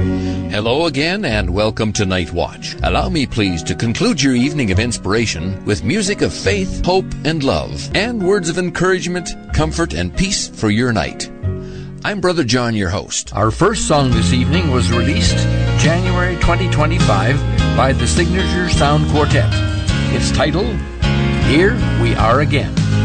Hello again and welcome to Night Watch. Allow me please to conclude your evening of inspiration with music of faith, hope, and love, and words of encouragement, comfort, and peace for your night. I'm Brother John, your host. Our first song this evening was released January 2025 by the Signature Sound Quartet. It's titled, Here We Are Again.